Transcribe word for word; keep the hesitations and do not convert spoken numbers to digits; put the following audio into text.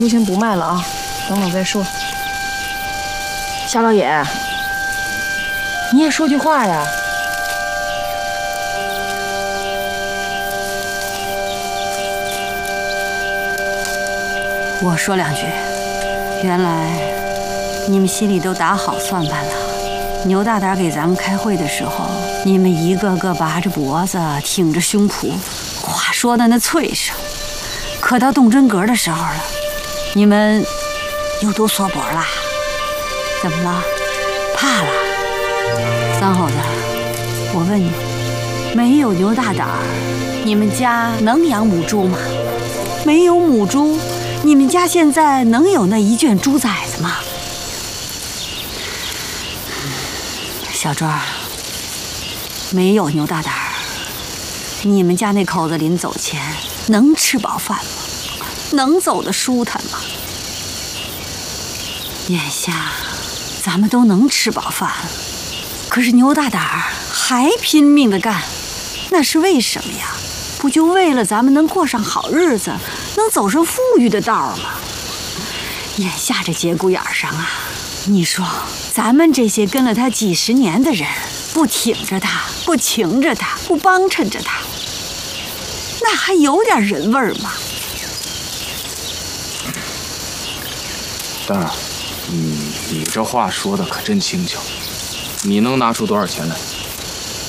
就先不卖了啊，等等再说。夏老爷，你也说句话呀。 我说两句，原来你们心里都打好算盘了。牛大胆给咱们开会的时候，你们一个个拔着脖子，挺着胸脯，话说的那脆声。可到动真格的时候了，你们又都缩脖了。怎么了？怕了？三猴子，我问你，没有牛大胆，你们家能养母猪吗？没有母猪。 你们家现在能有那一圈猪崽子吗？小庄，没有牛大胆儿，你们家那口子临走前能吃饱饭吗？能走得舒坦吗？眼下咱们都能吃饱饭了，可是牛大胆儿还拼命的干，那是为什么呀？ 不就为了咱们能过上好日子，能走上富裕的道吗？眼下这节骨眼上啊，你说咱们这些跟了他几十年的人，不挺着他，不擎着他，不帮衬着他，那还有点人味儿吗？ 大，你你这话说的可真轻巧，你能拿出多少钱来？